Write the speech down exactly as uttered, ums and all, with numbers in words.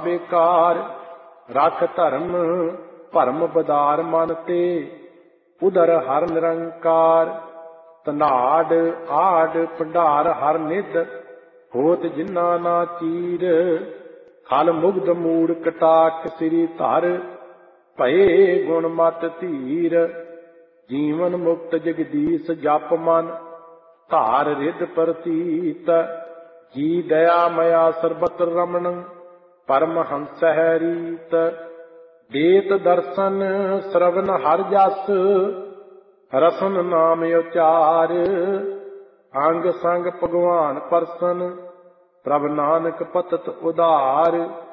बेकार। रख धर्म भरम बदार मन ते, उदर हर निरंकार। धनाड़ आड़ भंडार हर निध, होत जिन्ना ना चीर। खल मुग्ध मूड़ कटाक सिरी धर, भये गुण मत धीर। जीवन मुक्त जगदीश जप मन, धार रिद प्रतीत। जी दया मया सर्बत्र रमण, परमहंस है रीत। देत दर्शन श्रवण हर जस, रसन नाम उचार। अंग संग भगवान परसन, प्रभ नानक पतत उदार।